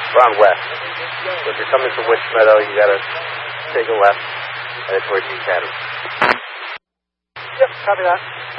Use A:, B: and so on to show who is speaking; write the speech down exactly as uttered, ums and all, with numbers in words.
A: We're on west. So if you're coming from Witch Meadow, you gotta take a left, head towards the academy.
B: Yep, copy that.